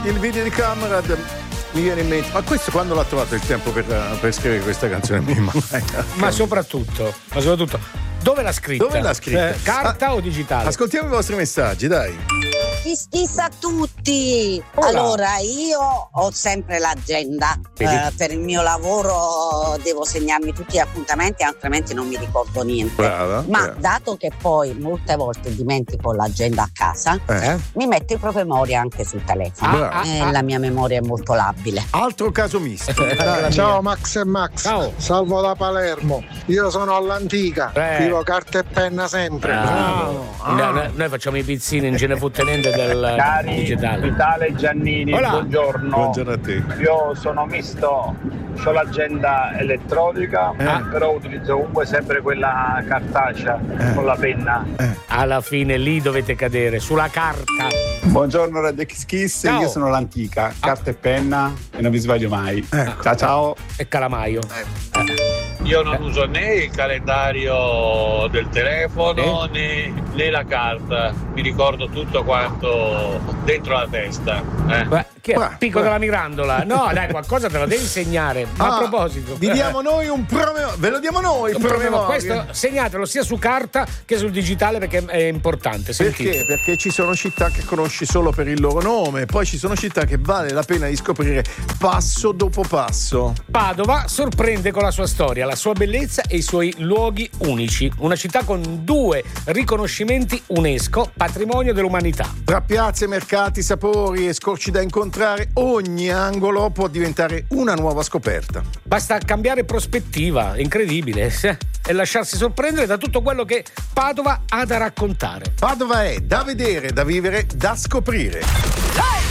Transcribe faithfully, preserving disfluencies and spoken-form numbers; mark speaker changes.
Speaker 1: il video di Camrad mi viene in mente, ma questo quando l'ha trovato il tempo per, per scrivere questa canzone?
Speaker 2: Ma soprattutto, ma soprattutto, dove l'ha scritta?
Speaker 1: Dove l'ha scritta?
Speaker 2: Eh, carta ah, o digitale?
Speaker 1: Ascoltiamo i vostri messaggi, dai.
Speaker 3: Kiss kiss a tutti. Hola. Allora, io ho sempre l'agenda eh, per il mio lavoro, devo segnarmi tutti gli appuntamenti, altrimenti non mi ricordo niente.
Speaker 1: Brava,
Speaker 3: ma
Speaker 1: brava.
Speaker 3: dato che poi molte volte dimentico l'agenda a casa,
Speaker 1: eh?
Speaker 3: mi metto in promemoria anche sul telefono.
Speaker 1: Ah,
Speaker 3: eh,
Speaker 1: ah,
Speaker 3: la mia memoria è molto labile.
Speaker 1: Altro caso misto.
Speaker 4: Dai, ciao Max e Max.
Speaker 2: Ciao.
Speaker 4: Salvo da Palermo. Io sono all'antica,
Speaker 2: eh.
Speaker 4: scrivo carta e penna sempre.
Speaker 2: Bravo. Ah. Noi, noi facciamo i pizzini, non ce ne fotte niente del
Speaker 5: Cari
Speaker 2: digitale.
Speaker 5: Vitale Giannini,
Speaker 2: Hola.
Speaker 5: buongiorno.
Speaker 1: Buongiorno a te.
Speaker 5: Io sono misto, ho l'agenda elettronica,
Speaker 1: eh.
Speaker 5: però utilizzo comunque sempre quella cartacea
Speaker 1: eh.
Speaker 5: con la penna.
Speaker 1: Eh.
Speaker 2: Alla fine lì dovete cadere, sulla carta.
Speaker 6: Buongiorno Radio Kiss Kiss,
Speaker 2: Ciao.
Speaker 6: io sono l'antica, carta e penna e non mi sbaglio mai.
Speaker 1: Eh.
Speaker 6: Ciao ciao.
Speaker 2: E calamaio.
Speaker 1: Eh.
Speaker 7: Io non uso né il calendario del telefono
Speaker 2: eh?
Speaker 7: né, né la carta, mi ricordo tutto quanto dentro la testa. Eh.
Speaker 2: Beh, che è?
Speaker 1: Beh,
Speaker 2: Picco
Speaker 1: beh.
Speaker 2: della mirandola. No, dai, qualcosa te lo devi insegnare. Ma
Speaker 1: Ah,
Speaker 2: a proposito,
Speaker 1: vi diamo noi un promemoria, ve lo diamo noi il
Speaker 2: un promemoria.
Speaker 1: promemoria.
Speaker 2: Questo segnatelo sia su carta che sul digitale perché è importante. Sentite.
Speaker 1: Perché? Perché ci sono città che conosci solo per il loro nome, poi ci sono città che vale la pena di scoprire passo dopo passo.
Speaker 2: Padova sorprende con la sua storia, la sua bellezza e i suoi luoghi unici. Una città con due riconoscimenti UNESCO, patrimonio dell'umanità.
Speaker 1: Tra piazze, mercati, sapori e scorci da incontrare, ogni angolo può diventare una nuova scoperta.
Speaker 2: Basta cambiare prospettiva, è incredibile, e lasciarsi sorprendere da tutto quello che Padova ha da raccontare.
Speaker 1: Padova è da vedere, da vivere, da scoprire.